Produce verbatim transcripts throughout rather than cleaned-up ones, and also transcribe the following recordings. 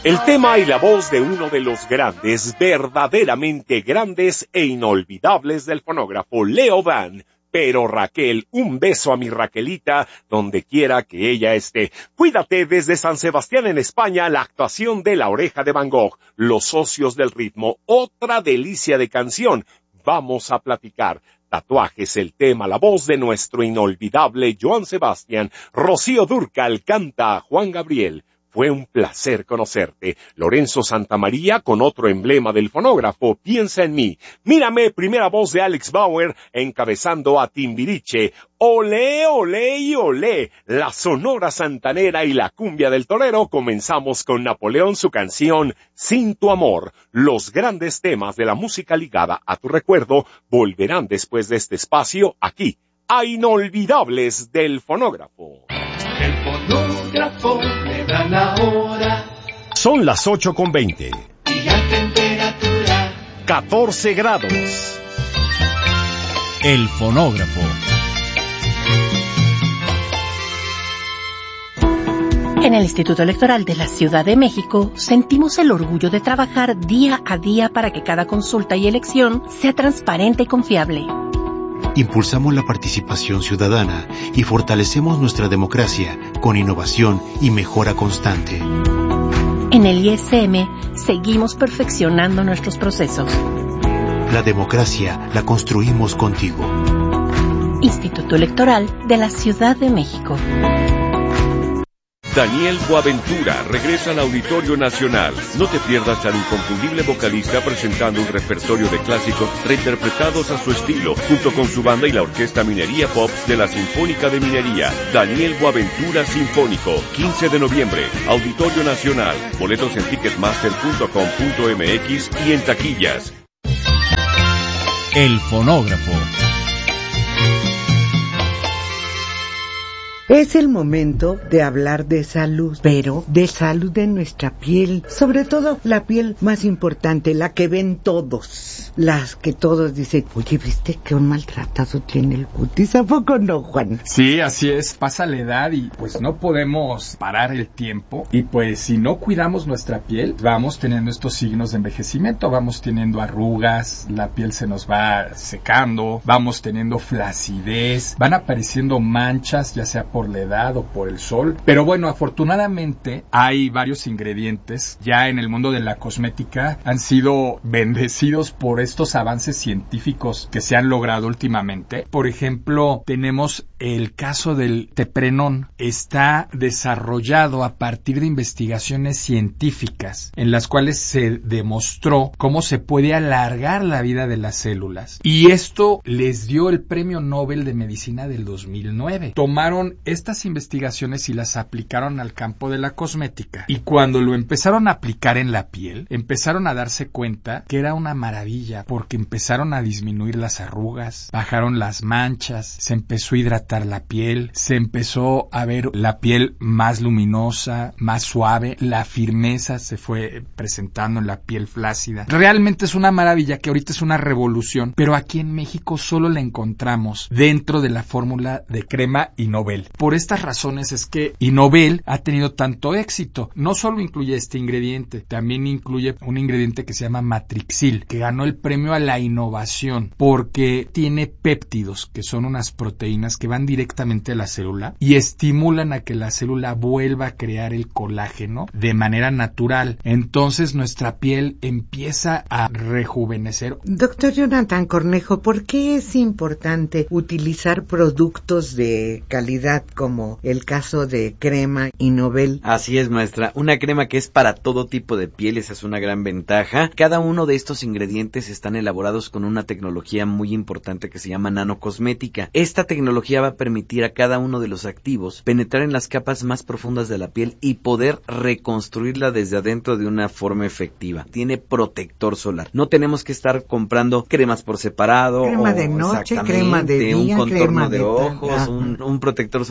El tema y la voz de uno de los grandes, verdaderamente grandes e inolvidables del fonógrafo, Leo Dan. Pero Raquel, un beso a mi Raquelita, donde quiera que ella esté. Cuídate desde San Sebastián en España, la actuación de La Oreja de Van Gogh, Los Socios del Ritmo, otra delicia de canción. Vamos a platicar. Tatuajes, el tema, la voz de nuestro inolvidable Joan Sebastián. Rocío Dúrcal canta a Juan Gabriel. Fue un placer conocerte. Lorenzo Santamaría con otro emblema del fonógrafo, Piensa en mí. Mírame, primera voz de Alex Bauer, encabezando a Timbiriche. Olé, olé y olé. La Sonora Santanera y la cumbia del torero. Comenzamos con Napoleón, su canción Sin tu amor. Los grandes temas de la música ligada a tu recuerdo volverán después de este espacio aquí, a Inolvidables del Fonógrafo. El fonógrafo le da la hora. Son las ocho con veinte. Y la temperatura catorce grados. El fonógrafo. En el Instituto Electoral de la Ciudad de México sentimos el orgullo de trabajar día a día para que cada consulta y elección sea transparente y confiable. Impulsamos la participación ciudadana y fortalecemos nuestra democracia con innovación y mejora constante. En el I S M seguimos perfeccionando nuestros procesos. La democracia la construimos contigo. Instituto Electoral de la Ciudad de México. Daniel Boaventura regresa al Auditorio Nacional. No te pierdas al inconfundible vocalista presentando un repertorio de clásicos reinterpretados a su estilo, junto con su banda y la Orquesta Minería Pops de la Sinfónica de Minería. Daniel Boaventura Sinfónico, quince de noviembre, Auditorio Nacional. Boletos en ticketmaster punto com punto m x y en taquillas. El fonógrafo. Es el momento de hablar de salud, pero de salud de nuestra piel, sobre todo la piel más importante, la que ven todos, las que todos dicen, oye, ¿viste qué un maltratado tiene el cutis? ¿A poco no, Juan? Sí, así es, pasa la edad y pues no podemos parar el tiempo y pues si no cuidamos nuestra piel, vamos teniendo estos signos de envejecimiento, vamos teniendo arrugas, la piel se nos va secando, vamos teniendo flacidez, van apareciendo manchas, ya sea por la edad o por el sol. Pero bueno, afortunadamente hay varios ingredientes ya en el mundo de la cosmética, han sido bendecidos por estos avances científicos que se han logrado últimamente. Por ejemplo, tenemos el caso del teprenón. Está desarrollado a partir de investigaciones científicas en las cuales se demostró cómo se puede alargar la vida de las células. Y esto les dio el Premio Nobel de Medicina del dos mil nueve. Tomaron estas investigaciones y las aplicaron al campo de la cosmética. Y cuando lo empezaron a aplicar en la piel, empezaron a darse cuenta que era una maravilla, porque empezaron a disminuir las arrugas, bajaron las manchas, se empezó a hidratar la piel, se empezó a ver la piel más luminosa, más suave, la firmeza se fue presentando en la piel flácida. Realmente es una maravilla que ahorita es una revolución, pero aquí en México solo la encontramos dentro de la fórmula de crema Innovel. Por estas razones es que Innovel ha tenido tanto éxito. No solo incluye este ingrediente, también incluye un ingrediente que se llama Matrixil, que ganó el premio a la innovación porque tiene péptidos, que son unas proteínas que van directamente a la célula y estimulan a que la célula vuelva a crear el colágeno de manera natural. Entonces nuestra piel empieza a rejuvenecer. Doctor Jonathan Cornejo, ¿por qué es importante utilizar productos de calidad como el caso de crema Innovel? Así es, maestra. Una crema que es para todo tipo de piel, esa es una gran ventaja. Cada uno de estos ingredientes están elaborados con una tecnología muy importante que se llama nanocosmética. Esta tecnología va a permitir a cada uno de los activos penetrar en las capas más profundas de la piel y poder reconstruirla desde adentro de una forma efectiva. Tiene protector solar. No tenemos que estar comprando cremas por separado. Crema de noche, crema de día, un contorno crema de, de ojos, tal, un, un protector solar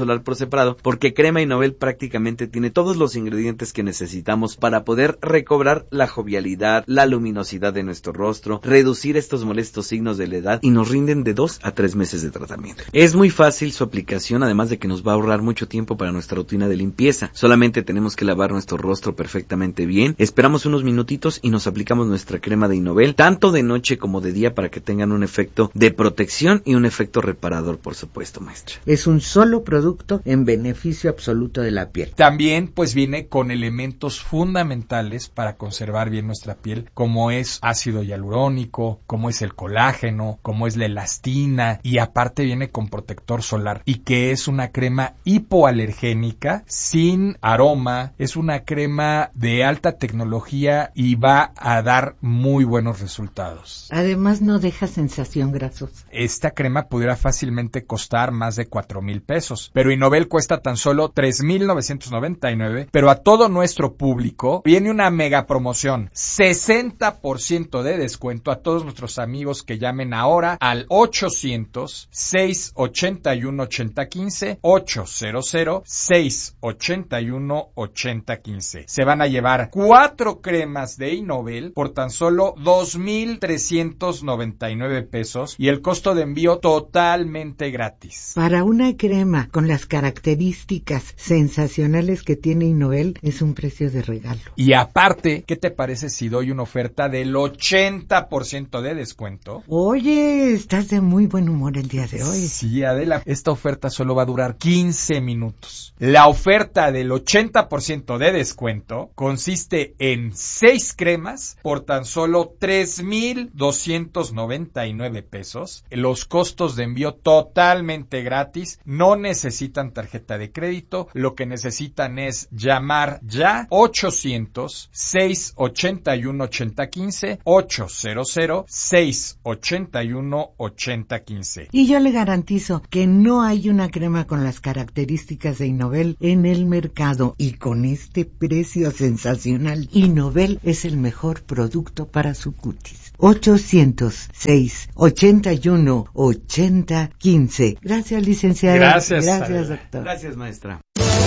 solar por separado, porque Crema Innovel prácticamente tiene todos los ingredientes que necesitamos para poder recobrar la jovialidad, la luminosidad de nuestro rostro, reducir estos molestos signos de la edad, y nos rinden de dos a tres meses de tratamiento. Es muy fácil su aplicación, además de que nos va a ahorrar mucho tiempo para nuestra rutina de limpieza. Solamente tenemos que lavar nuestro rostro perfectamente bien, esperamos unos minutitos y nos aplicamos nuestra crema de Innovel, tanto de noche como de día, para que tengan un efecto de protección y un efecto reparador, por supuesto, maestra. Es un solo producto en beneficio absoluto de la piel. También pues viene con elementos fundamentales para conservar bien nuestra piel, como es ácido hialurónico, como es el colágeno, como es la elastina, y aparte viene con protector solar, y que es una crema hipoalergénica, sin aroma, es una crema de alta tecnología y va a dar muy buenos resultados. Además no deja sensación grasosa. Esta crema pudiera fácilmente costar más de cuatro mil pesos, pero Innovel cuesta tan solo tres mil novecientos noventa y nueve, pero a todo nuestro público viene una mega promoción, sesenta por ciento de descuento a todos nuestros amigos que llamen ahora al ochocientos, seiscientos ochenta y uno, ochenta quince, ochocientos, seiscientos ochenta y uno, ochenta quince. Se van a llevar cuatro cremas de Innovel por tan solo dos mil trescientos noventa y nueve pesos y el costo de envío totalmente gratis. Para una crema con las características sensacionales que tiene Innovel, es un precio de regalo. Y aparte, ¿qué te parece si doy una oferta del ochenta por ciento de descuento? Oye, estás de muy buen humor el día de hoy. Sí, Adela, esta oferta solo va a durar quince minutos. La oferta del ochenta por ciento de descuento consiste en seis cremas por tan solo tres mil doscientos noventa y nueve pesos. Los costos de envío totalmente gratis. No necesitan tarjeta de crédito. Lo que necesitan es llamar ya ochocientos, seiscientos ochenta y uno, ochenta quince, ochocientos, seiscientos ochenta y uno, ochenta quince. Y yo le garantizo que no hay una crema con las características de Innovel en el mercado, y con este precio sensacional, Innovel es el mejor producto para su cutis. ochocientos seis, ochenta y uno, ochenta quince. Gracias, licenciada. Gracias, Gracias, doctor. Gracias, maestra.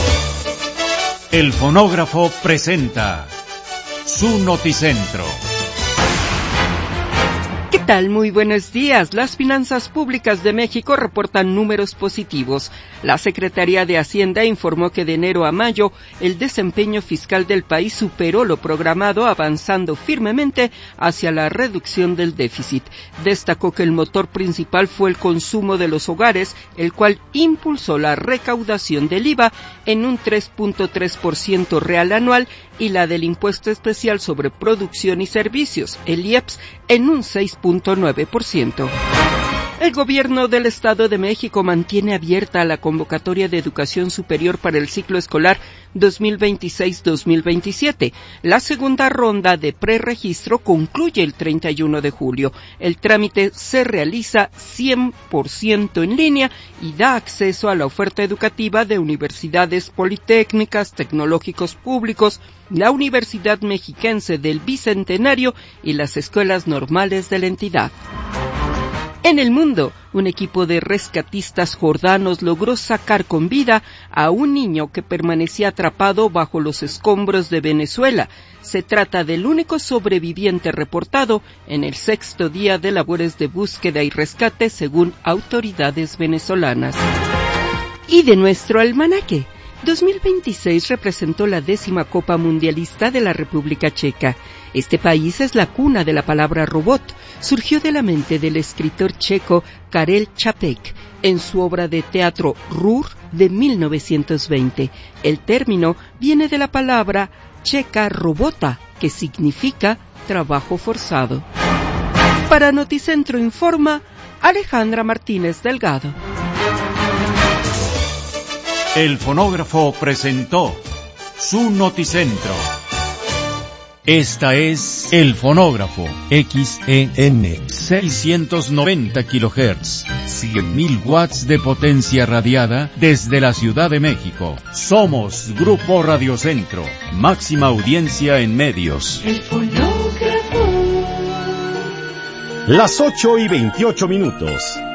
El fonógrafo presenta su noticentro. ¿Qué tal? Muy buenos días. Las finanzas públicas de México reportan números positivos. La Secretaría de Hacienda informó que de enero a mayo el desempeño fiscal del país superó lo programado, avanzando firmemente hacia la reducción del déficit. Destacó que el motor principal fue el consumo de los hogares, el cual impulsó la recaudación del I V A en un tres punto tres por ciento real anual y la del impuesto especial sobre producción y servicios, el I E P S, en un seis punto nueve por ciento. El gobierno del Estado de México mantiene abierta la convocatoria de educación superior para el ciclo escolar dos mil veintiséis dos mil veintisiete. La segunda ronda de preregistro concluye el treinta y uno de julio. El trámite se realiza cien por ciento en línea y da acceso a la oferta educativa de universidades politécnicas, tecnológicos públicos, la Universidad Mexiquense del Bicentenario y las escuelas normales de la entidad. En el mundo, un equipo de rescatistas jordanos logró sacar con vida a un niño que permanecía atrapado bajo los escombros de Venezuela. Se trata del único sobreviviente reportado en el sexto día de labores de búsqueda y rescate, según autoridades venezolanas. Y de nuestro almanaque, dos mil veintiséis representó la décima Copa Mundialista de la República Checa. Este país es la cuna de la palabra robot. Surgió de la mente del escritor checo Karel Čapek en su obra de teatro Rur de mil novecientos veinte. El término viene de la palabra checa robota, que significa trabajo forzado. Para Noticentro informa Alejandra Martínez Delgado. El fonógrafo presentó su noticentro. Esta es El Fonógrafo, X E N, seiscientos noventa kilohertz, cien mil watts de potencia radiada desde la Ciudad de México. Somos Grupo Radiocentro, máxima audiencia en medios. El fonógrafo. Las ocho y veintiocho minutos.